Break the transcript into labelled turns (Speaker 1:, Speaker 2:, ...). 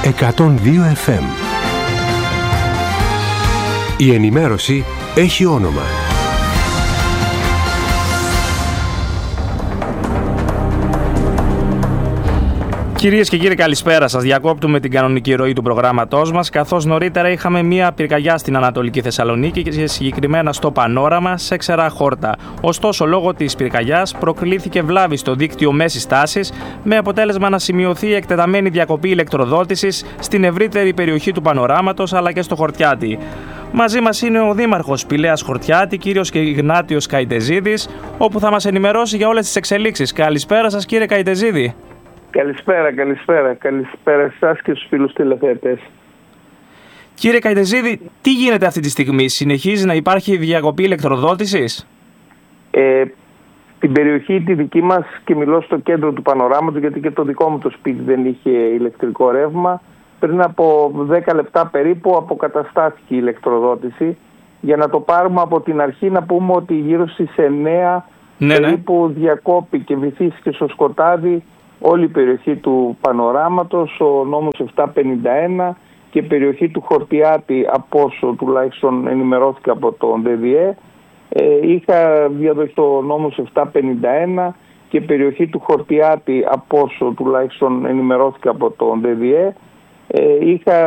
Speaker 1: 102 FM. Η ενημέρωση έχει όνομα.
Speaker 2: Κυρίες και κύριοι, καλησπέρα σας. Διακόπτουμε την κανονική ροή του προγράμματός μας, καθώς νωρίτερα είχαμε μία πυρκαγιά στην Ανατολική Θεσσαλονίκη και συγκεκριμένα στο Πανόραμα σε Ξερά Χόρτα. Ωστόσο, λόγω της πυρκαγιάς προκλήθηκε βλάβη στο δίκτυο μέσης τάσης, με αποτέλεσμα να σημειωθεί εκτεταμένη διακοπή ηλεκτροδότησης στην ευρύτερη περιοχή του Πανοράματος αλλά και στο Χορτιάτι. Μαζί μας είναι ο Δήμαρχος Πηλαίας Χορτιάτη, κύριος Ignátios Καϊτεζίδης, όπου θα μας ενημερώσει για όλες τις εξελίξεις. Καλησπέρα σας, κύριε Καϊτεζίδη.
Speaker 3: Καλησπέρα εσάς και στους φίλους τηλεθεατές.
Speaker 2: Κύριε Καϊτεζίδη, τι γίνεται αυτή τη στιγμή, συνεχίζει να υπάρχει διακοπή ηλεκτροδότησης?
Speaker 3: Στην περιοχή τη δική μας, και μιλώ στο κέντρο του Πανοράματος, γιατί και το δικό μου το σπίτι δεν είχε ηλεκτρικό ρεύμα, πριν από 10 λεπτά περίπου αποκαταστάθηκε η ηλεκτροδότηση. Για να το πάρουμε από την αρχή, να πούμε ότι γύρω στις 9 περίπου διακόπη και βυθίστηκε στο σκοτάδι όλη η περιοχή του Πανοράματος, ο νόμος 751 και η περιοχή του Χορτιάτη, από όσο τουλάχιστον ενημερώθηκε από τον ΔΔΕ. Είχα διαδοχή το νόμος 751 και η περιοχή του Χορτιάτη, από όσο τουλάχιστον ενημερώθηκε από τον ΔΔΕ. Είχα